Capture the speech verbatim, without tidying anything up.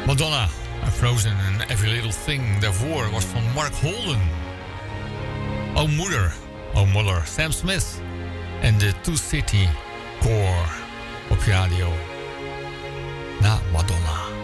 Madonna, Frozen and Every Little Thing. Daarvoor was van Mark Holden. Oh Moeder, Oh Mother, Sam Smith. En de Two City Core op je radio. Na Madonna.